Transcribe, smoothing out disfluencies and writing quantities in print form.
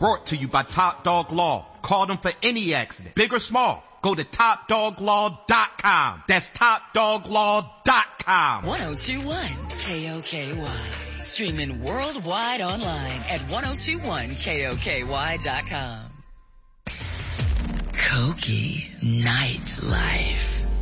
Brought to you by Top Dog Law. Call them for any accident, big or small. Go to TopDogLaw.com. That's TopDogLaw.com. 1021 KOKY. Streaming worldwide online at 1021KOKY.com. Koki Nightlife.